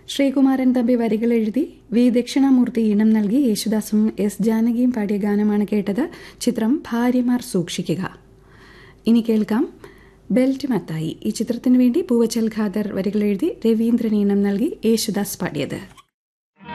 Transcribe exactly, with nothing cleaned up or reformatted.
ശ്രീകുമാരൻ തമ്പി വരികൾ എഴുതി വി ദക്ഷിണാമൂർത്തി ഈണം നൽകി യേശുദാസും എസ് ജാനകിയും പാടിയ ഗാനമാണ് കേട്ടത്. ചിത്രം ഭാര്യമാർ സൂക്ഷിക്കുക. ഇനി കേൾക്കാം ബെൽറ്റ് മത്തായി. ഈ ചിത്രത്തിനു വേണ്ടി പൂവച്ചൽ ഖാദർ വരികൾ എഴുതി രവീന്ദ്രൻ ഈണം നൽകി യേശുദാസ് പാടിയത്.